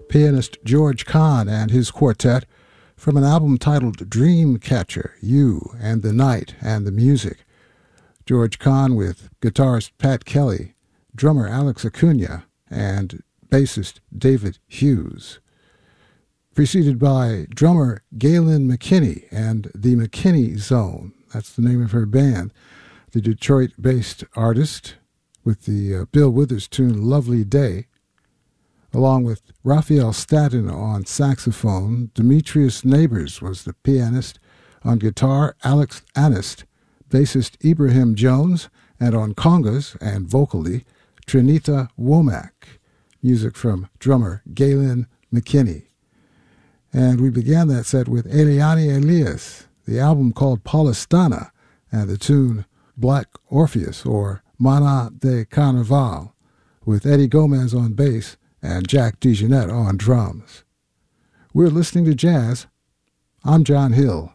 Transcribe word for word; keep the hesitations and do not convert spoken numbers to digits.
pianist George Kahn and his quartet from an album titled Dreamcatcher, You and the Night and the Music. George Kahn with guitarist Pat Kelly, drummer Alex Acuna, and bassist David Hughes. Preceded by drummer Galen McKinney and the McKinney Zone. That's the name of her band. The Detroit-based artist with the uh, Bill Withers tune Lovely Day, along with Raphael Staten on saxophone. Demetrius Neighbors was the pianist. On guitar, Alex Anist, bassist Ibrahim Jones, and on congas and vocally, Trinita Womack. Music from drummer Galen McKinney. And we began that set with Eliane Elias, the album called Paulistana, and the tune Black Orpheus, or Mana de Carnaval, with Eddie Gomez on bass and Jack DeJohnette on drums. We're listening to jazz. I'm John Hill.